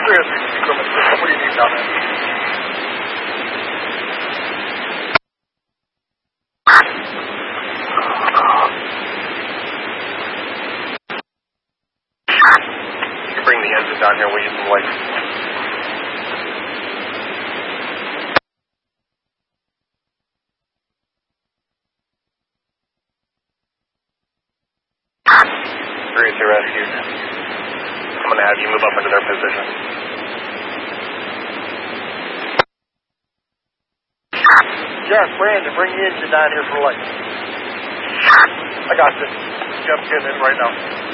there is equipment. What do you need down there? You can bring the engine down here. We'll use some lights. Emergency rescue. I'm going to have you move up into their position. Jack, Brandon, bring the engine down here for light. I got this. I'm getting in right now.